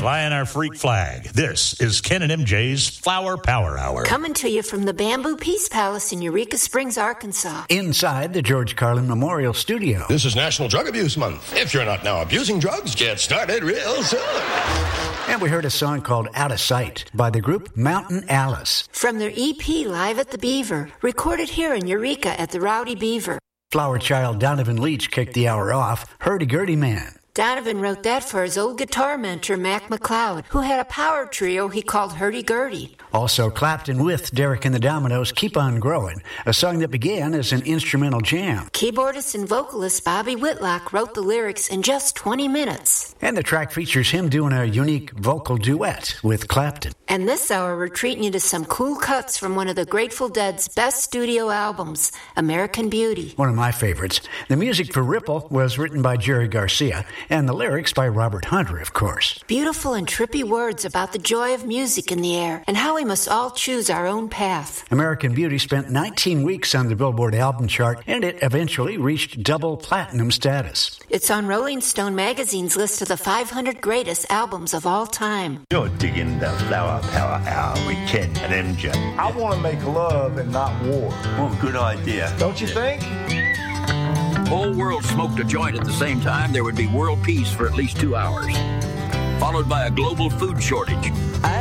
flying our freak flag. This is Ken and MJ's Flower Power Hour. Coming to you from the Bamboo Peace Palace in Eureka Springs, Arkansas. Inside the George Carlin Memorial Studio. This is National Drug Abuse Month. If you're not now abusing drugs, get started real soon. And we heard a song called Out of Sight by the group Mountain Alice. From their EP Live at the Beaver, recorded here in Eureka at the Rowdy Beaver. Flower child Donovan Leach kicked the hour off, Hurdy-Gurdy Man. Donovan wrote that for his old guitar mentor, Mac McLeod, who had a power trio he called Hurdy-Gurdy. Also Clapton with Derek and the Dominoes, Keep On Growing, a song that began as an instrumental jam. Keyboardist and vocalist Bobby Whitlock wrote the lyrics in just 20 minutes. And the track features him doing a unique vocal duet with Clapton. And this hour, we're treating you to some cool cuts from one of the Grateful Dead's best studio albums, American Beauty. One of my favorites. The music for Ripple was written by Jerry Garcia, and the lyrics by Robert Hunter, of course. Beautiful and trippy words about the joy of music in the air and how we must all choose our own path. American Beauty spent 19 weeks on the Billboard album chart, and it eventually reached double platinum status. It's on Rolling Stone magazine's list of the 500 greatest albums of all time. You're digging the Flower Power Hour with Ken and MJ. I want to make love and not war. Oh, good idea. Don't you think? Whole world smoked a joint at the same time, there would be world peace for at least 2 hours, followed by a global food shortage. I